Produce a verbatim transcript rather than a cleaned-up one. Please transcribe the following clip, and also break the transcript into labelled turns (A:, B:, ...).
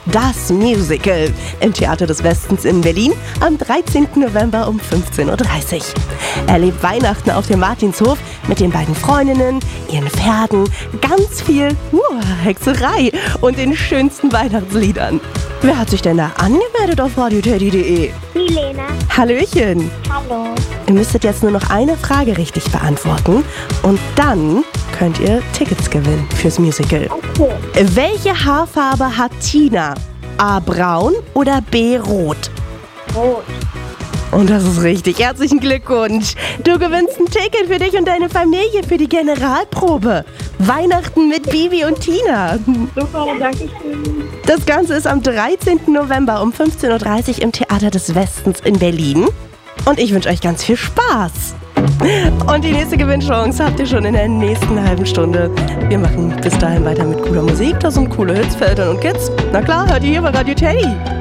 A: das Musical im Theater des Westens in Berlin am dreizehnten November um fünfzehn Uhr dreißig. Erlebt Weihnachten auf dem Martinshof mit den beiden Freundinnen, ihren Pferden, ganz viel uh, Hexerei und den schönsten Weihnachtsliedern. Wer hat sich denn da angemeldet auf radio teddy punkt de?
B: Die Lena.
A: Hallöchen.
B: Hallo.
A: Ihr müsstet jetzt nur noch eine Frage richtig beantworten und dann könnt ihr Tickets gewinnen fürs Musical.
B: Okay.
A: Welche Haarfarbe hat Tina? A. braun oder B. rot?
B: Rot.
A: Und das ist richtig. Herzlichen Glückwunsch. Du gewinnst ein Ticket für dich und deine Familie für die Generalprobe. Weihnachten mit Bibi und Tina.
B: Super, danke schön.
A: Das Ganze ist am dreizehnten November um fünfzehn Uhr dreißig im Theater des Westens in Berlin. Und ich wünsche euch ganz viel Spaß. Und die nächste Gewinnchance habt ihr schon in der nächsten halben Stunde. Wir machen bis dahin weiter mit cooler Musik. Da sind coole Hits für Eltern und Kids. Na klar, hört ihr hier bei Radio Teddy.